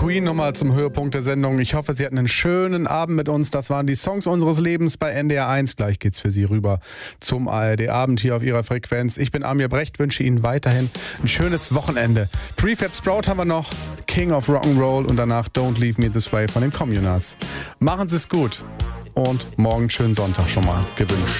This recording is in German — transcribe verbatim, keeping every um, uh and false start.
Queen nochmal zum Höhepunkt der Sendung. Ich hoffe, Sie hatten einen schönen Abend mit uns. Das waren die Songs unseres Lebens bei N D R eins. Gleich geht's für Sie rüber zum A R D-Abend hier auf Ihrer Frequenz. Ich bin Amir Brecht, wünsche Ihnen weiterhin ein schönes Wochenende. Prefab Sprout haben wir noch, King of Rock'n'Roll und danach Don't Leave Me This Way von den Communards. Machen Sie es gut und morgen schönen Sonntag schon mal gewünscht.